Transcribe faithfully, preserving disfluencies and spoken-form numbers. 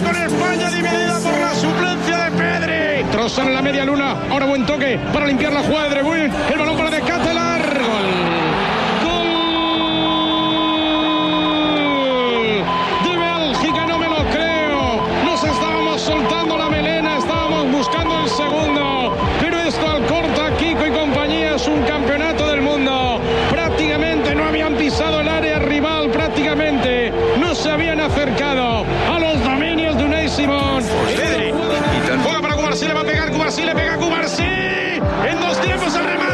con España dividida por la suplencia de Pedri. Trozan en la media luna. Ahora buen toque para limpiar la jugada de De Bruyne. El balón para